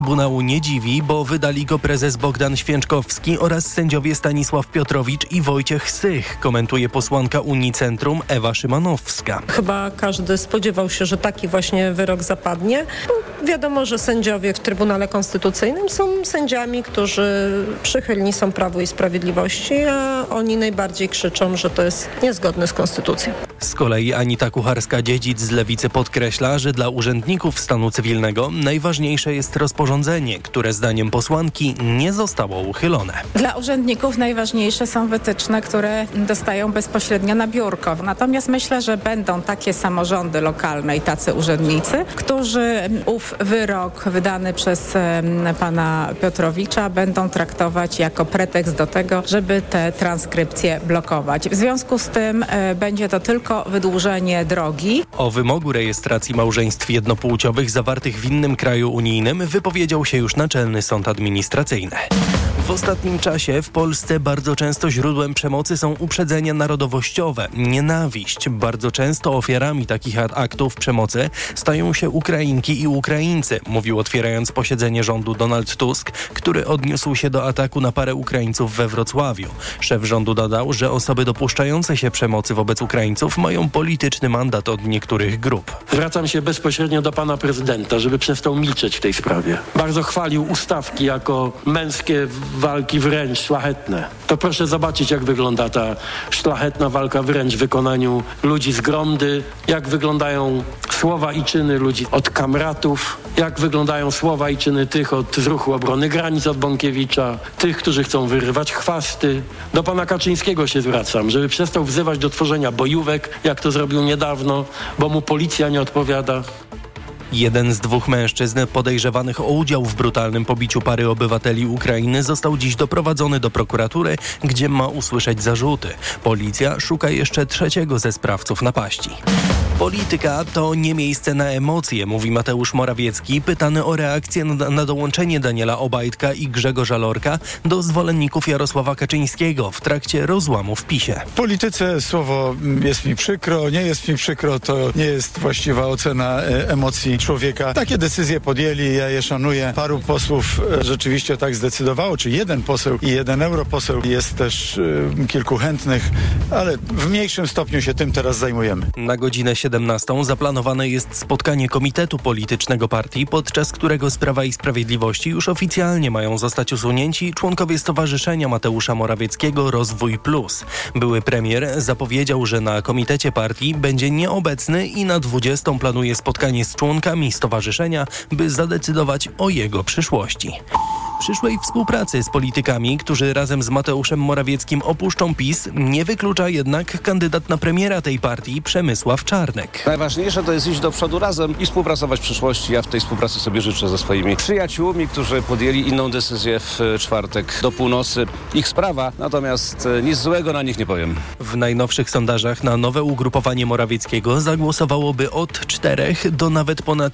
Trybunału nie dziwi, bo wydali go prezes Bogdan Święczkowski oraz sędziowie Stanisław Piotrowicz i Wojciech Sych, komentuje posłanka Unii Centrum Ewa Szymanowska. Chyba każdy spodziewał się, że taki właśnie wyrok zapadnie. Wiadomo, że sędziowie w Trybunale Konstytucyjnym są sędziami, którzy przychylni są Prawu i Sprawiedliwości, a oni najbardziej krzyczą, że to jest niezgodne z konstytucją. Z kolei Anita Kucharska-Dziedzic z Lewicy podkreśla, że dla urzędników stanu cywilnego najważniejsze jest rozporządzenie, które zdaniem posłanki nie zostało uchylone. Dla urzędników najważniejsze są wytyczne, które dostają bezpośrednio na biurko. Natomiast myślę, że będą takie samorządy lokalne i tacy urzędnicy, którzy ów wyrok wydany przez pana Piotrowicza będą traktować jako pretekst do tego, żeby te transkrypcje blokować. W związku z tym będzie to tylko wydłużenie drogi. O wymogu rejestracji małżeństw jednopłciowych zawartych w innym kraju unijnym wypowiedział się już Naczelny Sąd Administracyjny. W ostatnim czasie w Polsce bardzo często źródłem przemocy są uprzedzenia narodowościowe, nienawiść. Bardzo często ofiarami takich aktów przemocy stają się Ukrainki i Ukraińcy, mówił otwierając posiedzenie rządu Donald Tusk, który odniósł się do ataku na parę Ukraińców we Wrocławiu. Szef rządu dodał, że osoby dopuszczające się przemocy wobec Ukraińców mają polityczny mandat od niektórych grup. Zwracam się bezpośrednio do pana prezydenta, żeby przestał milczeć w tej sprawie. Bardzo chwalił ustawki jako męskie walki wręcz szlachetne. To proszę zobaczyć, jak wygląda ta szlachetna walka wręcz w wykonaniu ludzi z Gromdy, jak wyglądają słowa i czyny ludzi od kamratów, jak wyglądają słowa i czyny tych z Ruchu Obrony Granic od Bąkiewicza, tych, którzy chcą wyrywać chwasty. Do pana Kaczyńskiego się zwracam, żeby przestał wzywać do tworzenia bojówek, jak to zrobił niedawno, bo mu policja nie odpowiada. Jeden z dwóch mężczyzn podejrzewanych o udział w brutalnym pobiciu pary obywateli Ukrainy został dziś doprowadzony do prokuratury, gdzie ma usłyszeć zarzuty. Policja szuka jeszcze trzeciego ze sprawców napaści. Polityka to nie miejsce na emocje, mówi Mateusz Morawiecki, pytany o reakcję na dołączenie Daniela Obajtka i Grzegorza Lorka do zwolenników Jarosława Kaczyńskiego w trakcie rozłamu w PiS-ie. W polityce słowo jest mi przykro, nie jest mi przykro, to nie jest właściwa ocena emocji człowieka. Takie decyzje podjęli, ja je szanuję. Paru posłów rzeczywiście tak zdecydowało, czy jeden poseł i jeden europoseł. Jest też kilku chętnych, ale w mniejszym stopniu się tym teraz zajmujemy. Na godzinę 17 zaplanowane jest spotkanie Komitetu Politycznego Partii, podczas którego z Prawa i Sprawiedliwości już oficjalnie mają zostać usunięci członkowie Stowarzyszenia Mateusza Morawieckiego Rozwój Plus. Były premier zapowiedział, że na Komitecie Partii będzie nieobecny i na 20 planuje spotkanie z członkami stowarzyszenia, by zadecydować o jego przyszłości. Przyszłej współpracy z politykami, którzy razem z Mateuszem Morawieckim opuszczą PiS, nie wyklucza jednak kandydat na premiera tej partii Przemysław Czarnek. Najważniejsze to jest iść do przodu razem i współpracować w przyszłości. Ja w tej współpracy sobie życzę ze swoimi przyjaciółmi, którzy podjęli inną decyzję w czwartek do północy. Ich sprawa, natomiast nic złego na nich nie powiem. W najnowszych sondażach na nowe ugrupowanie Morawieckiego zagłosowałoby od 4 do nawet ponad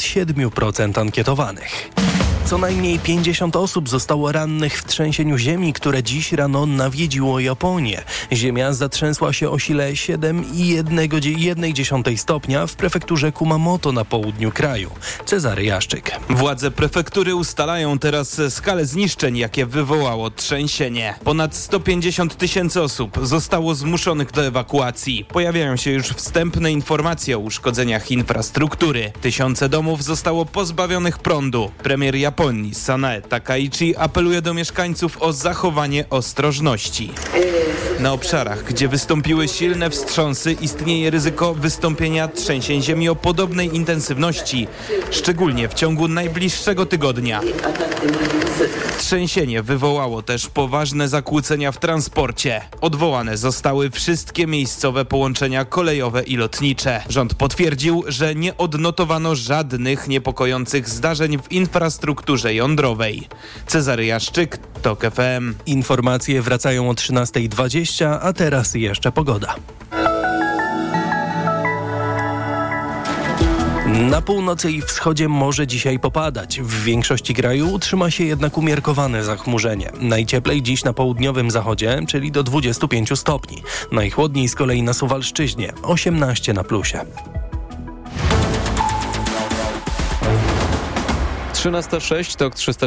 7% ankietowanych. Co najmniej 50 osób zostało rannych w trzęsieniu ziemi, które dziś rano nawiedziło Japonię. Ziemia zatrzęsła się o sile 7,1 stopnia w prefekturze Kumamoto na południu kraju. Cezary Jaszczyk. Władze prefektury ustalają teraz skalę zniszczeń, jakie wywołało trzęsienie. Ponad 150 000 osób zostało zmuszonych do ewakuacji. Pojawiają się już wstępne informacje o uszkodzeniach infrastruktury. Tysiące domów zostało pozbawionych prądu. Premier Japonii Sanae Takaichi apeluje do mieszkańców o zachowanie ostrożności. Na obszarach, gdzie wystąpiły silne wstrząsy, istnieje ryzyko wystąpienia trzęsień ziemi o podobnej intensywności, szczególnie w ciągu najbliższego tygodnia. Trzęsienie wywołało też poważne zakłócenia w transporcie. Odwołane zostały wszystkie miejscowe połączenia kolejowe i lotnicze. Rząd potwierdził, że nie odnotowano żadnych niepokojących zdarzeń w infrastrukturze jądrowej. Cezary Jaszczyk, TOK FM. Informacje wracają o 13:20, a teraz jeszcze pogoda. Na północy i wschodzie może dzisiaj popadać. W większości kraju utrzyma się jednak umiarkowane zachmurzenie. Najcieplej dziś na południowym zachodzie, czyli do 25 stopni. Najchłodniej z kolei na Suwalszczyźnie, 18 na plusie. 13:06, TOK 360.